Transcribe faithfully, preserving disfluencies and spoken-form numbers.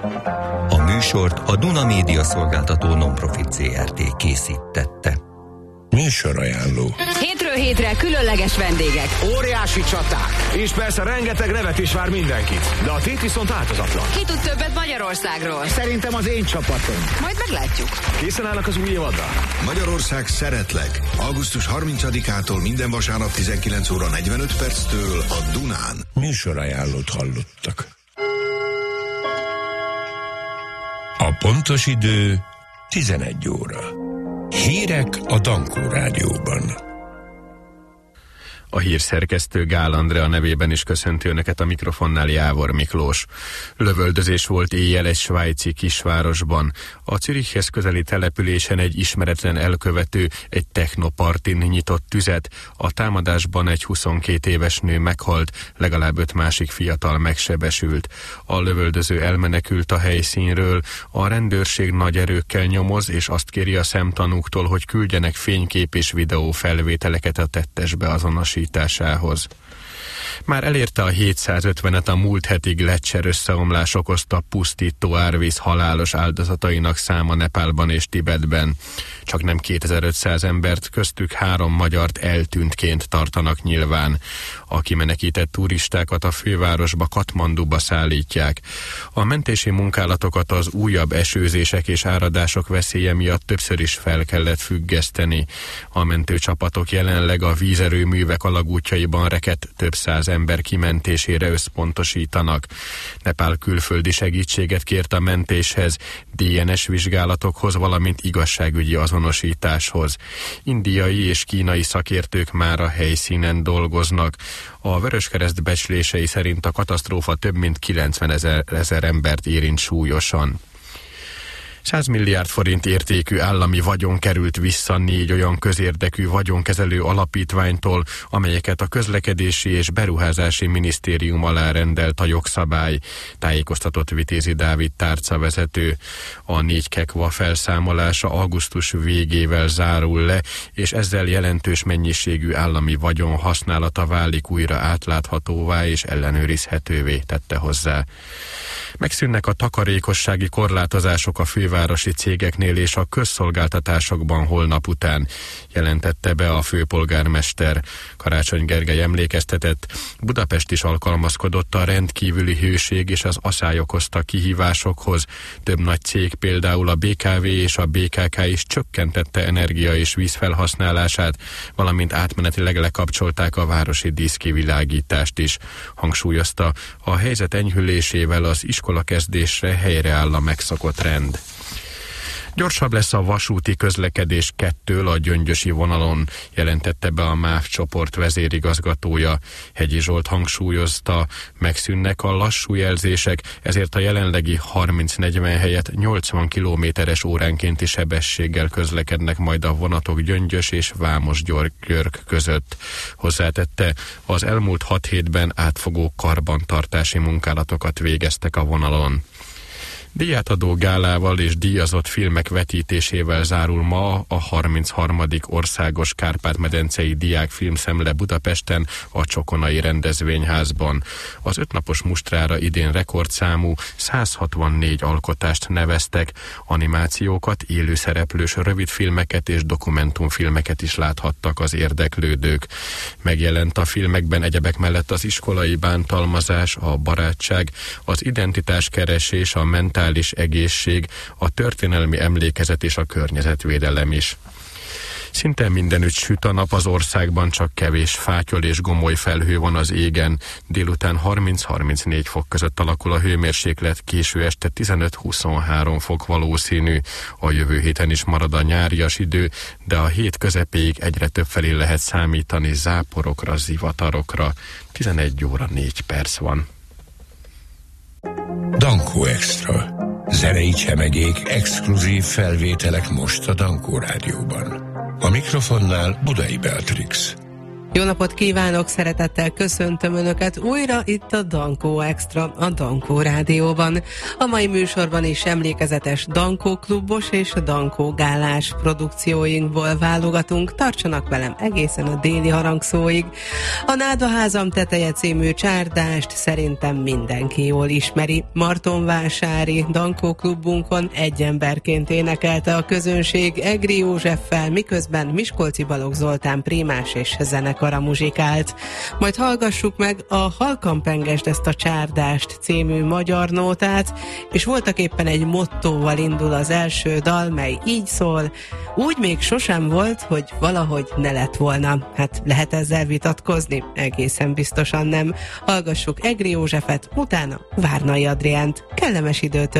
A műsort a Duna Média Szolgáltató Non-Profit zé er té készítette. Műsorajánló. Hétről hétre különleges vendégek. Óriási csaták. És persze rengeteg nevet is vár mindenkit. De a tét viszont változatlan. Ki tud többet Magyarországról? Szerintem az én csapatom. Majd meglátjuk. Készen állnak az új évadra? Magyarország szeretlek. augusztus harmincadikától minden vasárnap tizenkilenc óra negyvenöt perctől a Dunán. Műsorajánlót hallottak. A pontos idő tizenegy óra. Hírek a Dankó Rádióban. A hírszerkesztő Gál Andrea nevében is köszönti önöket, a mikrofonnál Jávor Miklós. Lövöldözés volt éjjel egy svájci kisvárosban. A Zürichhez közeli településen egy ismeretlen elkövető egy technopartin nyitott tüzet. A támadásban egy huszonkét éves nő meghalt, legalább öt másik fiatal megsebesült. A lövöldöző elmenekült a helyszínről. A rendőrség nagy erőkkel nyomoz, és azt kéri a szemtanúktól, hogy küldjenek fénykép és videó felvételeket a tettes beazonosításához. Már elérte a hétszázötvenet a múlt heti gleccser összeomlás okozta pusztító árvíz halálos áldozatainak száma Nepálban és Tibetben. Csak nem kétezer-ötszáz embert, köztük három magyart eltűntként tartanak nyilván. A kimenekített turistákat a fővárosba, Katmanduba szállítják. A mentési munkálatokat az újabb esőzések és áradások veszélye miatt többször is fel kellett függeszteni. A mentőcsapatok jelenleg a vízerőművek alagútjaiban rekedt több száz ember kimentésére összpontosítanak. Nepál külföldi segítséget kért a mentéshez, dé en es vizsgálatokhoz, valamint igazságügyi azonosításhoz. Indiai és kínai szakértők már a helyszínen dolgoznak. A Vöröskereszt becslései szerint a katasztrófa több mint kilencvenezer embert érint súlyosan. száz milliárd forint értékű állami vagyon került vissza négy olyan közérdekű vagyonkezelő alapítványtól, amelyeket a Közlekedési és Beruházási Minisztérium alá rendelt a jogszabály, tájékoztatott Vitézi Dávid tárcavezető. A négy kekva felszámolása augusztus végével zárul le, és ezzel jelentős mennyiségű állami vagyon használata válik újra átláthatóvá és ellenőrizhetővé, tette hozzá. Megszűnnek a takarékossági korlátozások a fővárosi cégeknél és a közszolgáltatásokban holnap után, jelentette be a főpolgármester. Karácsony Gergely emlékeztetett, Budapest is alkalmazkodott a rendkívüli hőség és az aszály okozta kihívásokhoz. Több nagy cég, például a bé ká vé és a bé ká ká is csökkentette energia és vízfelhasználását, valamint átmenetileg lekapcsolták a városi díszkivilágítást is. Hangsúlyozta, a helyzet enyhülésével az iskolakezdésre helyreáll a megszokott rend. Gyorsabb lesz a vasúti közlekedés kettől a gyöngyösi vonalon, jelentette be a MÁV csoport vezérigazgatója. Hegyi Zsolt hangsúlyozta, megszűnnek a lassú jelzések, ezért a jelenlegi harminc-negyven helyett nyolcvan kilométeres óránkénti sebességgel közlekednek majd a vonatok Gyöngyös és Vámos-Györg között. Hozzátette, az elmúlt hat hétben átfogó karbantartási munkálatokat végeztek a vonalon. Díjátadó gálával és díjazott filmek vetítésével zárul ma a harmincharmadik országos Kárpát-medencei diákfilmszemle Budapesten, a Csokonai rendezvényházban. Az ötnapos mustrára idén rekordszámú száz hatvannégy alkotást neveztek, animációkat, élőszereplős rövidfilmeket és dokumentumfilmeket is láthattak az érdeklődők. Megjelent a filmekben egyebek mellett az iskolai bántalmazás, a barátság, az identitáskeresés, a mentális egészség, a történelmi emlékezet és a környezetvédelem is. Szinte mindenütt süt a nap, az országban csak kevés fátyol és gomoly felhő van az égen. Délután harminc-harmincnégy fok között alakul a hőmérséklet, késő este tizenöt-huszonhárom fok valószínű. A jövő héten is marad a nyárias idő, de a hét közepéig egyre több felé lehet számítani záporokra, zivatarokra. tizenegy óra négy perc van. Dankó Extra. Zenei csemegék, exkluzív felvételek most a Dankó Rádióban. A mikrofonnál Budai Beatrix. Jó napot kívánok, szeretettel köszöntöm Önöket újra itt a Dankó Extra, a Dankó Rádióban. A mai műsorban is emlékezetes Dankó klubos és Dankó gálás produkcióinkból válogatunk. Tartsanak velem egészen a déli harangszóig. A Nádaházam teteje című csárdást szerintem mindenki jól ismeri. Martonvásári Dankó klubunkon egy emberként énekelte a közönség Egri Józseffel, miközben Miskolci Balogh Zoltán prímás és zenekara muzsikált. Majd hallgassuk meg a Halkan pengesd ezt a csárdást című magyar nótát, és voltak éppen egy mottóval indul az első dal, mely így szól: úgy még sosem volt, hogy valahogy ne lett volna. Hát lehet ezzel vitatkozni? Egészen biztosan nem. Hallgassuk Egri Józsefet, utána Várnai Adriánt. Kellemes időt